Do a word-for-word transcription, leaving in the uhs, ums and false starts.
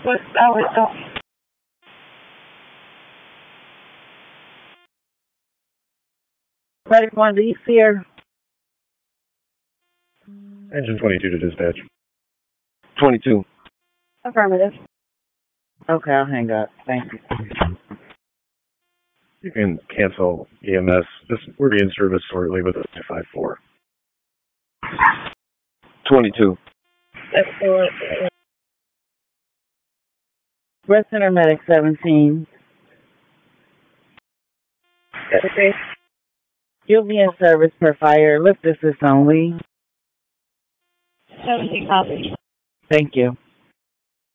What's that? What's that? Ready for one of these here? Engine twenty-two to dispatch. twenty-two. Affirmative. Okay, I'll hang up. Thank you. You can cancel E M S. This, we're being serviced shortly with a five four. twenty-two. That's for Breast Center Medic seventeen. Okay. You'll be in service per fire. Lift assist only. seventeen copy. Thank you.